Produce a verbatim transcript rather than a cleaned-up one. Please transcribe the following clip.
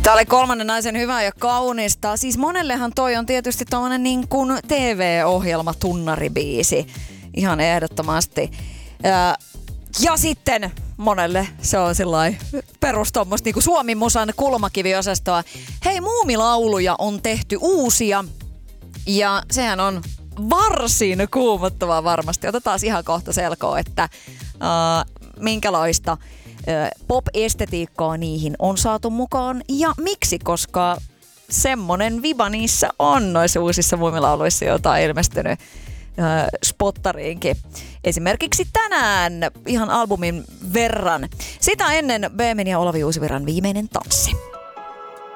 Tämä oli Kolmannen naisen hyvää ja kaunista. Siis monellehan toi on tietysti tällainen niin kuin T V-ohjelma tunnaribiisi. Ihan ehdottomasti. Ja sitten monelle se on sellainen perus tommoista niin kuin Suomi-musan kulmakiviosastoa. Hei, muumilauluja on tehty uusia ja sehän on varsin kuumottavaa varmasti. Otetaan ihan kohta selkoa, että äh, minkälaista äh, pop-estetiikkaa niihin on saatu mukaan ja miksi, koska semmonen viba niissä on noissa uusissa muumilauluissa, joita on ilmestynyt äh, spottariinkin. Esimerkiksi tänään ihan albumin verran. Sitä ennen Beemin ja Olavi Uusivirran Viimeinen tanssi.